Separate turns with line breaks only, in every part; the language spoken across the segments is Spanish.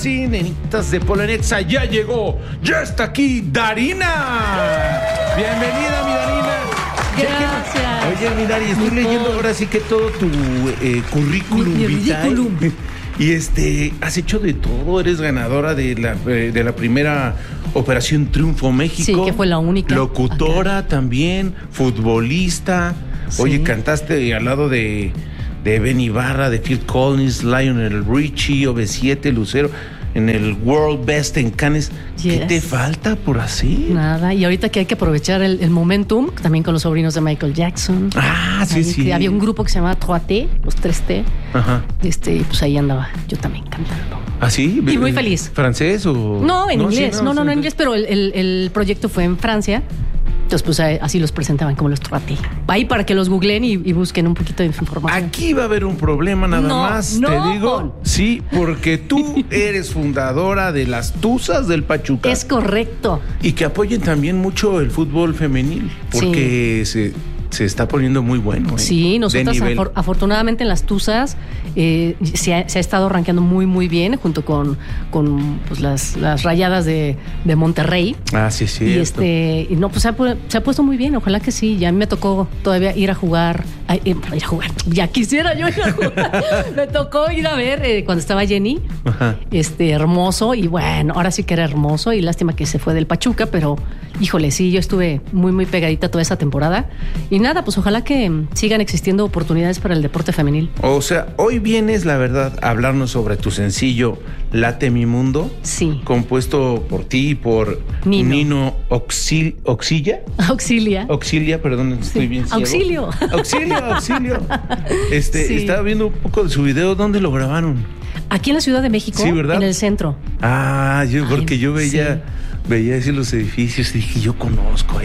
sí, nenitas de Polonexa, ya llegó, ya está aquí Darina. Bienvenida, mi Darina.
Gracias.
Oye, mi Dari, estoy leyendo ahora sí que todo tu currículum vitae. Y has hecho de todo, eres ganadora de la primera Operación Triunfo México.
Sí, que fue la única.
Locutora acá también, futbolista. Sí. Oye, cantaste al lado de Ben Ibarra, de Phil Collins, Lionel Richie, OV7, Lucero, en el World Best en Cannes. Yes. ¿Qué te falta por así?
Nada, y ahorita que hay que aprovechar el momentum, también con los sobrinos de Michael Jackson.
Ah, sí, sí.
Había un grupo que se llamaba 3T, los 3T.
Ajá.
Pues ahí andaba yo también cantando.
¿Ah, sí?
Y muy feliz.
¿Francés o...?
No, en inglés.
Sí,
no, en inglés, pero el proyecto fue en Francia. Entonces, pues así los presentaban como los 3T. Ahí para que los googleen y busquen un poquito de información.
Aquí va a haber un problema nada más, te digo. Sí, porque tú eres fundadora de las Tuzas del Pachuca.
Es correcto.
Y que apoyen también mucho el fútbol femenil, porque se está poniendo muy bueno.
Sí, nosotros afortunadamente en las Tuzas se ha estado rankeando muy, muy bien junto con pues, las Rayadas de Monterrey.
Ah, sí, sí.
Y no, pues se ha puesto muy bien, ojalá que sí. Ya a mí me tocó todavía ir a jugar. Ya quisiera yo ir a jugar. Me tocó ir a ver cuando estaba Jenny.
Ajá.
Hermoso, y bueno, ahora sí que era hermoso, y lástima que se fue del Pachuca, pero híjole, sí, yo estuve muy, muy pegadita toda esa temporada. Y nada, pues ojalá que sigan existiendo oportunidades para el deporte femenil.
O sea, hoy vienes, la verdad, a hablarnos sobre tu sencillo Late Mi Mundo.
Sí.
Compuesto por ti y por Nino Auxilia, perdón, estoy bien ciego. Auxilio.
Sí.
Estaba viendo un poco de su video. ¿Dónde lo grabaron?
Aquí en la Ciudad de México.
Sí, ¿verdad?
En el centro.
Ah, porque yo veía... Sí. Veía así los edificios y dije, yo conozco.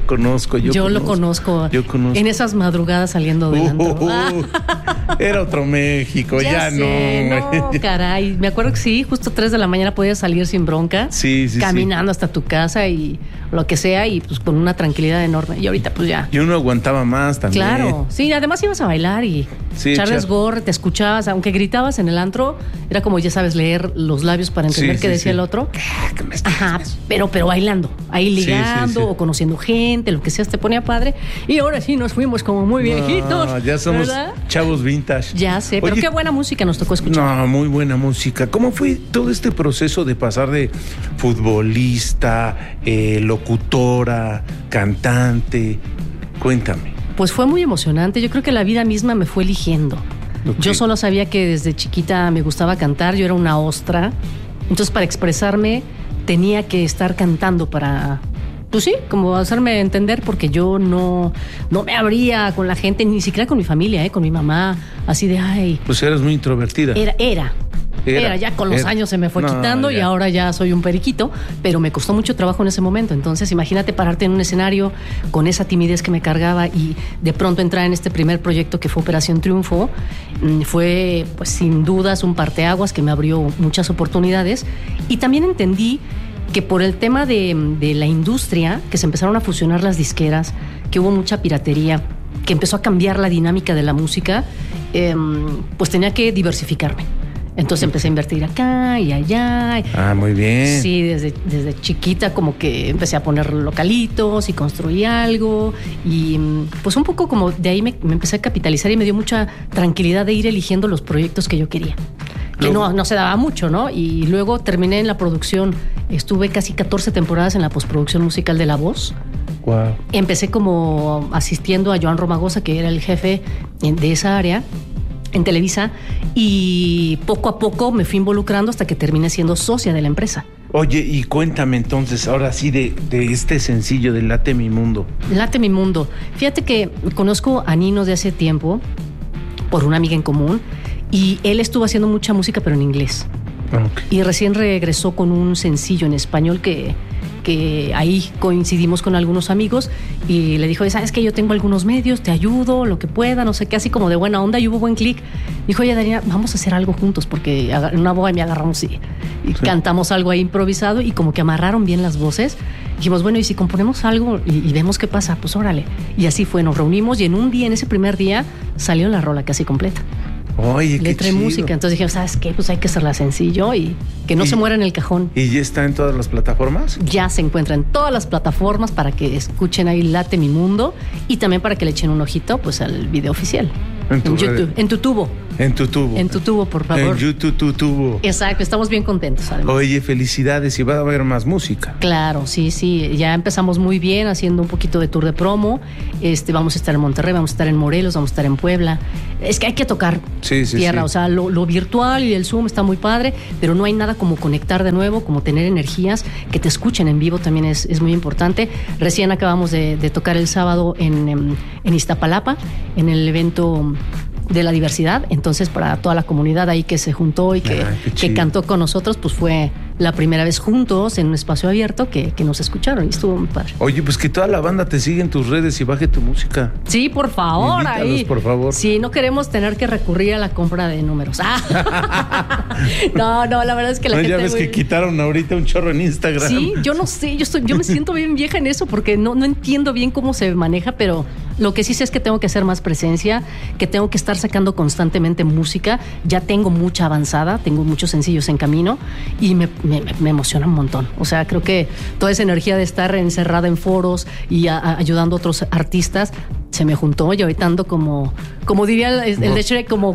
Yo
lo conozco. En esas madrugadas saliendo del antro.
Era otro México, ya sé,
no. Caray, me acuerdo que sí, justo 3 de la mañana podías salir sin bronca.
Sí.
Caminando hasta tu casa y lo que sea, y pues con una tranquilidad enorme. Y ahorita pues ya.
Y uno aguantaba más también.
Claro, sí, además ibas a bailar y Charles Gore, te escuchabas, aunque gritabas en el antro, era como, ya sabes, leer los labios para entender qué decía el otro. Ajá, pero bailando, ahí ligando o conociendo gente, lo que sea, te ponía padre. Y ahora sí nos fuimos como muy viejitos.
Ya somos, ¿verdad? Chavos vintage.
Ya sé, pero qué buena música nos tocó escuchar.
No, muy buena música. ¿Cómo fue todo este proceso de pasar de futbolista, locutora, cantante? Cuéntame.
Pues fue muy emocionante. Yo creo que la vida misma me fue eligiendo. Okay. Yo solo sabía que desde chiquita me gustaba cantar. Yo era una ostra. Entonces, para expresarme tenía que estar cantando para, pues sí, como hacerme entender, porque yo no me abría con la gente, ni siquiera con mi familia, con mi mamá, así de ay.
Pues eras muy introvertida.
Era, ya con los años se me fue quitando y ahora ya soy un periquito, pero me costó mucho trabajo en ese momento. Entonces imagínate pararte en un escenario con esa timidez que me cargaba y de pronto entrar en este primer proyecto que fue Operación Triunfo. Fue pues sin dudas un parteaguas que me abrió muchas oportunidades, y también entendí que por el tema de la industria, que se empezaron a fusionar las disqueras, que hubo mucha piratería, que empezó a cambiar la dinámica de la música, pues tenía que diversificarme. Entonces empecé a invertir acá y allá.
Ah, muy bien.
Sí, desde chiquita como que empecé a poner localitos y construí algo. Y pues un poco como de ahí me empecé a capitalizar y me dio mucha tranquilidad de ir eligiendo los proyectos que yo quería. Que no se daba mucho, ¿no? Y luego terminé en la producción. Estuve casi 14 temporadas en la postproducción musical de La Voz.
Wow.
Empecé como asistiendo a Joan Romagosa, que era el jefe de esa área en Televisa, y poco a poco me fui involucrando hasta que terminé siendo socia de la empresa.
Oye, y cuéntame entonces, ahora sí, de este sencillo de Late Mi Mundo.
Late Mi Mundo. Fíjate que conozco a Nino de hace tiempo por una amiga en común, y él estuvo haciendo mucha música, pero en inglés.
Okay.
Y recién regresó con un sencillo en español que ahí coincidimos con algunos amigos, y le dijo, ¿sabes qué? Yo tengo algunos medios, te ayudo, lo que pueda, no sé qué, así como de buena onda, y hubo buen clic. Dijo, oye, Darina, vamos a hacer algo juntos, porque en una boda me agarramos y cantamos algo ahí improvisado, y como que amarraron bien las voces. Dijimos, bueno, ¿y si componemos algo y vemos qué pasa? Pues órale. Y así fue, nos reunimos, y en ese primer día, salió la rola casi completa.
Oye, qué
letra y
chido.
música. Entonces dije, ¿sabes qué? Pues hay que hacerla sencillo y que no se muera en el cajón.
¿Y ya está en todas las plataformas?
Ya se encuentra en todas las plataformas para que escuchen ahí Late Mi Mundo y también para que le echen un ojito pues al video oficial. En YouTube, en tu tubo.
En tu tubo.
En tu tubo, por favor.
En YouTube, tu tubo.
Exacto, estamos bien contentos, además.
Oye, felicidades, y va a haber más música.
Claro, sí, ya empezamos muy bien haciendo un poquito de tour de promo. Vamos a estar en Monterrey, vamos a estar en Morelos, vamos a estar en Puebla. Es que hay que tocar tierra, o sea, lo virtual y el Zoom está muy padre, pero no hay nada como conectar de nuevo, como tener energías, que te escuchen en vivo también es muy importante. Recién acabamos de tocar el sábado en Iztapalapa, en el evento de la diversidad, entonces para toda la comunidad ahí que se juntó y que cantó con nosotros, pues fue la primera vez juntos en un espacio abierto que nos escucharon y estuvo muy padre.
Oye, pues que toda la banda te siga en tus redes y baje tu música.
Sí, por favor.
Invítalos,
ahí.
por favor.
Sí, no queremos tener que recurrir a la compra de números. No, la verdad es que la gente...
Ya ves que quitaron ahorita un chorro en Instagram.
Sí, yo no sé, yo me siento bien vieja en eso porque no entiendo bien cómo se maneja, pero lo que sí sé es que tengo que hacer más presencia, que tengo que estar sacando constantemente música. Ya tengo mucha avanzada, tengo muchos sencillos en camino y me emociona un montón. O sea, creo que toda esa energía de estar encerrada en foros y ayudando a otros artistas se me juntó y ahorita ando como diría el de Shrek, como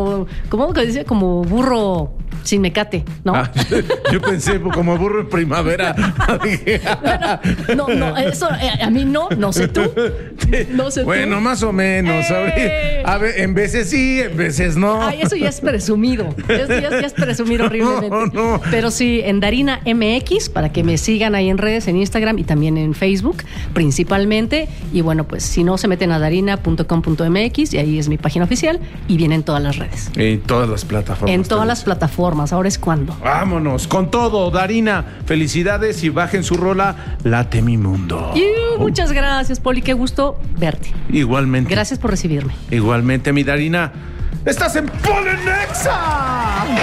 burro sin mecate, ¿no?
Yo pensé como burro en primavera.
Bueno, no, eso a mí no sé tú. No sé
bueno,
tú.
Más o menos. A ver, en veces sí, en veces no.
Ay, eso ya es presumido. Eso ya es presumido horriblemente.
No.
Pero sí, en Darina MX, para que me sigan ahí en redes, en Instagram y también en Facebook, principalmente. Y bueno, pues si no, se meten a darina.com.mx y ahí es mi página oficial y vienen todas las redes.
En todas las plataformas.
En todas las plataformas. Ahora es cuando.
Vámonos, con todo, Darina. Felicidades y bajen su rola Late Mi Mundo.
Muchas gracias, Poli. Qué gusto verte.
Igualmente.
Gracias por recibirme.
Igualmente, mi Darina. ¡Estás en Polenexa!